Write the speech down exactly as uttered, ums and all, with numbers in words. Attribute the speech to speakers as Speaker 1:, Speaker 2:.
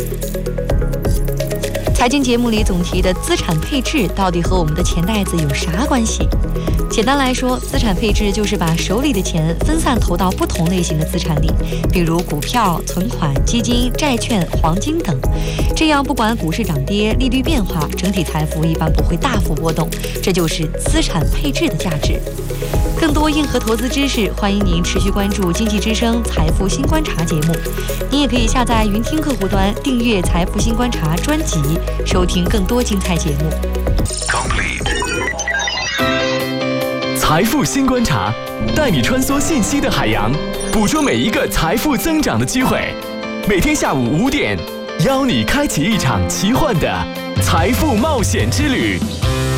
Speaker 1: 财经节目里总提的资产配置到底和我们的钱袋子有啥关系？简单来说，资产配置就是把手里的钱分散投到不同类型的资产里，比如股票、存款、基金、债券、黄金等。这样不管股市涨跌、利率变化，整体财富一般不会大幅波动，这就是资产配置的价值。更多硬核投资知识，欢迎您持续关注经济之声财富新观察节目。您也可以下载云听客户端订阅财富新观察专辑，收听更多精彩节目。
Speaker 2: Complete 财富新观察，带你穿梭信息的海洋，捕捉每一个财富增长的机会。每天下午五点，邀你开启一场奇幻的财富冒险之旅。